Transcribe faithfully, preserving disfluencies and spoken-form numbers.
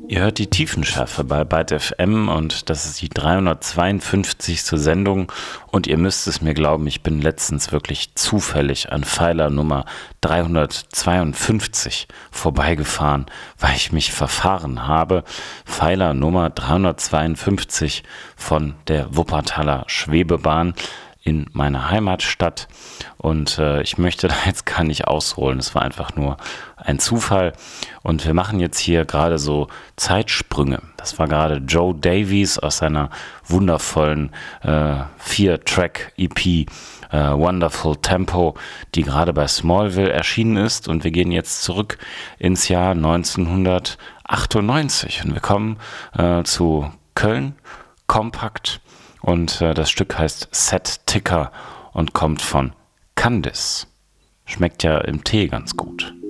Ihr hört die Tiefenschärfe bei Byte F M und das ist die dreihundertzweiundfünfzigste Sendung und ihr müsst es mir glauben, ich bin letztens wirklich zufällig an Pfeiler Nummer dreihundertzweiundfünfzig vorbeigefahren, weil ich mich verfahren habe. Pfeiler Nummer dreihundertzweiundfünfzig von der Wuppertaler Schwebebahn in meiner Heimatstadt und äh, ich möchte da jetzt gar nicht ausholen, es war einfach nur ein Zufall und wir machen jetzt hier gerade so Zeitsprünge. Das war gerade Joe Davies aus seiner wundervollen äh, vier-Track-E P äh, Wonderful Tempo, die gerade bei Smallville erschienen ist und wir gehen jetzt zurück ins Jahr neunzehnhundertachtundneunzig und wir kommen äh, zu Köln, Kompakt. Und äh, das Stück heißt Set Ticker und kommt von Candice. Schmeckt ja im Tee ganz gut.